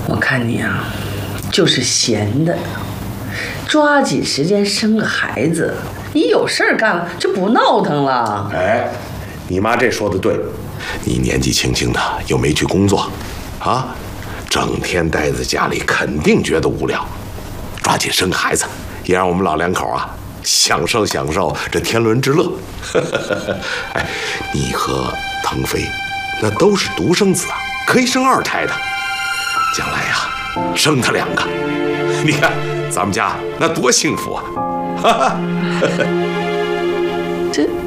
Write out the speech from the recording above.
我看你啊，就是闲的，抓紧时间生个孩子。你有事儿干了就不闹腾了。 哎，你妈这说的对，你年纪轻轻的又没去工作，啊，整天待在家里肯定觉得无聊，抓紧生个孩子，也让我们老两口啊享受享受这天伦之乐。哎，你和腾飞那都是独生子啊，可以生2胎的，将来呀生他2个，你看咱们家那多幸福啊！ 这